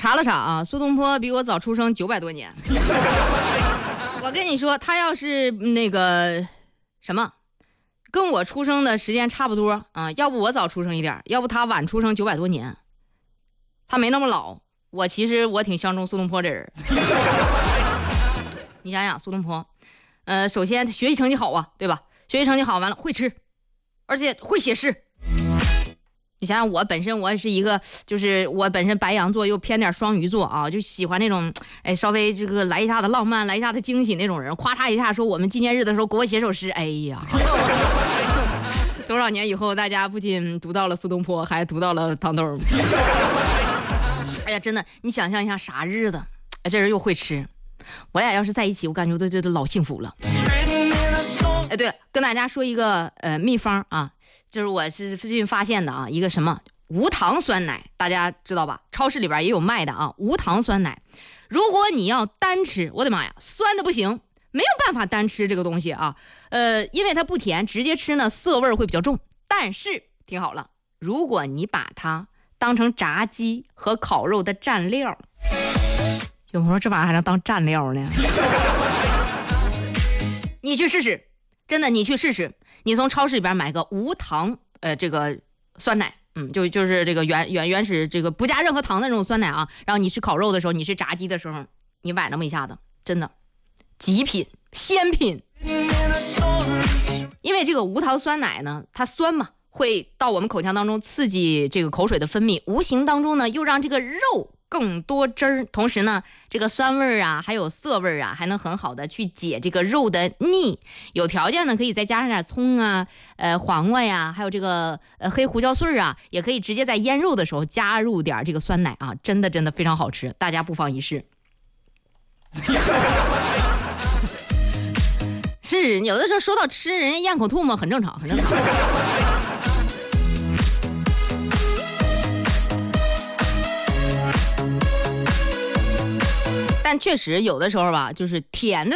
查了查啊，苏东坡比我早出生900多年。我跟你说，他要是那个什么，跟我出生的时间差不多啊，要不我早出生一点，要不他晚出生900多年，他没那么老。其实我挺相中苏东坡这人。你想想，苏东坡，首先他学习成绩好啊，对吧？学习成绩好，完了会吃，而且会写诗。你想想，我本身是一个，就是我本身白羊座又偏点双鱼座啊，就喜欢那种，稍微这个来一下子浪漫，来一下子惊喜那种人，夸他一下说我们纪念日的时候给我写首诗，哎呀，多少年以后，大家不仅读到了苏东坡，还读到了唐豆。哎呀，真的，你想象一下啥日子，这人又会吃，我俩要是在一起，我感觉都老幸福了。对了，跟大家说一个秘方啊，就是我是最近发现的啊，一个什么无糖酸奶，大家知道吧？超市里边也有卖的啊，无糖酸奶。如果你要单吃，我的妈呀，酸的不行，没有办法单吃这个东西啊。因为它不甜，直接吃呢涩味会比较重。但是听好了，如果你把它当成炸鸡和烤肉的蘸料，有朋友说这玩意儿还能当蘸料呢？你去试试，真的，你去试试。你从超市里边买个无糖这个酸奶，就是这个原始这个不加任何糖的那种酸奶啊。然后你吃烤肉的时候，你吃炸鸡的时候，你崴那么一下子，真的极品鲜品。因为这个无糖酸奶呢，它酸嘛，会到我们口腔当中刺激这个口水的分泌，无形当中呢又让这个肉更多汁儿，同时呢这个酸味啊还有涩味啊还能很好的去解这个肉的腻。有条件呢可以再加上点葱啊黄瓜呀，还有这个黑胡椒碎啊，也可以直接在腌肉的时候加入点这个酸奶啊，真的非常好吃，大家不妨一试。是有的时候说到吃，人家咽口吐沫很正常，很正常。但确实有的时候吧，就是甜的